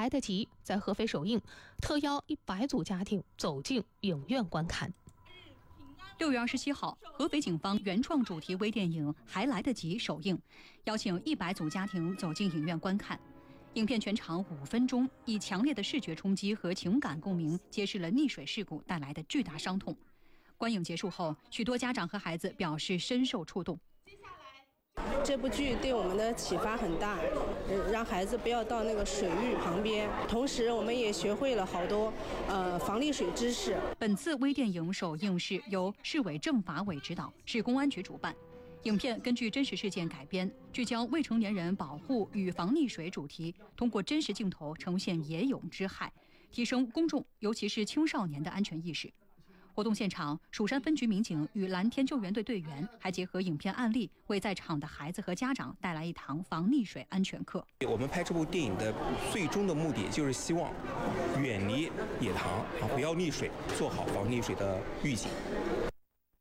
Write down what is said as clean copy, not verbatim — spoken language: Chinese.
来得及》在合肥首映，特邀100组家庭走进影院观看。 6月27号，合肥警方原创主题微电影《还来得及》首映，邀请100组家庭走进影院观看。影片全长5分钟，以强烈的视觉冲击和情感共鸣，揭示了溺水事故带来的巨大伤痛。观影结束后，许多家长和孩子表示深受触动。 这部剧对我们的启发很大，让孩子不要到那个水域旁边。同时，我们也学会了好多防溺水知识。 本次微电影首映是由市委政法委指导，市公安局主办。影片根据真实事件改编，聚焦未成年人保护与防溺水主题，通过真实镜头呈现野泳之害，提升公众尤其是青少年的安全意识。活动现场，蜀山分局民警与蓝天救援队队员还结合影片案例，为在场的孩子和家长带来一堂防溺水安全课。 我们拍这部电影的最终的目的就是希望远离野塘，不要溺水，做好防溺水的预警。